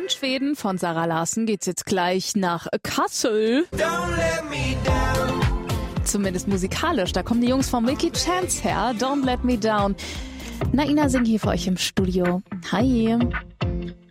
Von Schweden, von Sarah Larsen, geht's jetzt gleich nach Kassel. Zumindest musikalisch, da kommen die Jungs von Milky Chance her. Don't Let Me Down. Naina singt hier für euch im Studio. Hi.